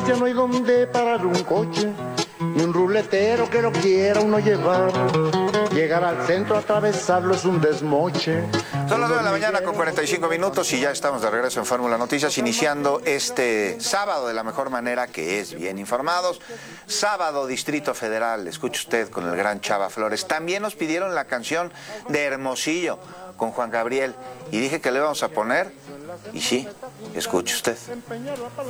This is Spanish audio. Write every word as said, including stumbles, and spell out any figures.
calles ya no hay donde parar un coche, ni un ruletero que lo quiera uno llevar. Llegar al centro, atravesarlo es un desmoche. Son las nueve de la mañana con cuarenta y cinco minutos y ya estamos de regreso en Fórmula Noticias, iniciando este sábado de la mejor manera, que es bien informados. Sábado, Distrito Federal, escuche usted con el gran Chava Flores. También nos pidieron la canción de Hermosillo con Juan Gabriel y dije que le íbamos a poner, y sí, escuche usted.